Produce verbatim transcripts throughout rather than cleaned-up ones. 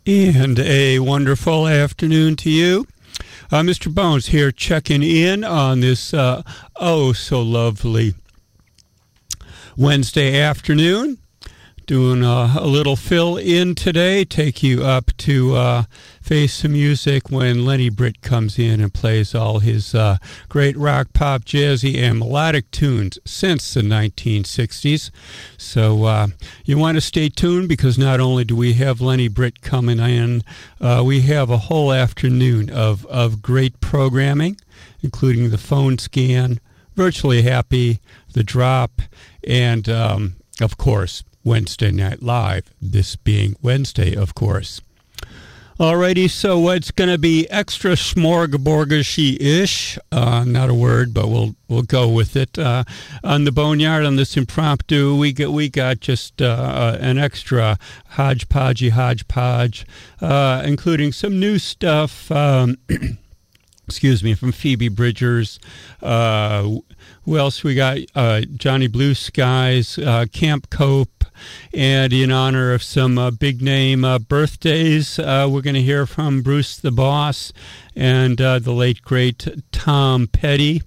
And a wonderful afternoon to you. Uh, Mister Bones here checking in on this uh, oh so lovely Wednesday afternoon. Doing uh, a little fill-in today, take you up to uh, Face Some Music when Lenny Britt comes in and plays all his uh, great rock, pop, jazzy, and melodic tunes since the nineteen sixties. So uh, you want to stay tuned because not only do we have Lenny Britt coming in, uh, we have a whole afternoon of, of great programming, including the phone scan, Virtually Happy, The Drop, and, um, of course, Wednesday Night Live, this being Wednesday, of course. Alrighty, so it's going to be extra smorgasbordish, uh, not a word, but we'll we'll go with it. Uh, on the Boneyard, on this impromptu, we got, we got just uh, an extra hodgepodgey hodgepodge, uh, including some new stuff, um, excuse me, from Phoebe Bridgers. Uh, who else we got? Uh, Johnny Blue Skies, uh, Camp Cope. And in honor of some uh, big-name uh, birthdays, uh, we're going to hear from Bruce the Boss and uh, the late, great Tom Petty.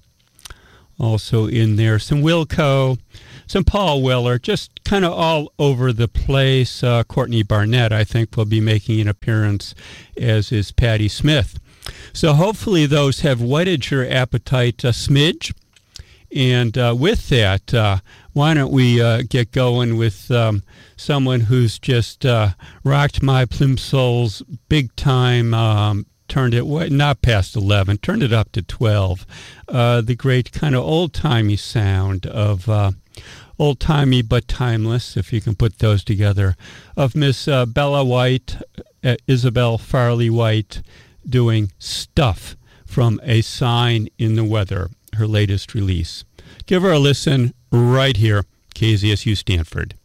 Also in there, some Wilco, some Paul Weller, just kind of all over the place. Uh, Courtney Barnett, I think, will be making an appearance, as is Patti Smith. So hopefully those have whetted your appetite a smidge. And uh, with that, uh, why don't we uh, get going with um, someone who's just uh, rocked my plimsolls big time, um, turned it way, not past eleven, turned it up to twelve. Uh, the great kind of old-timey sound of uh, old-timey but timeless, if you can put those together, of Miss uh, Bella White, uh, Isabel Farley White, doing Stuff from A Sign in the Weather, her latest release. Give her a listen right here, K Z S U Stanford.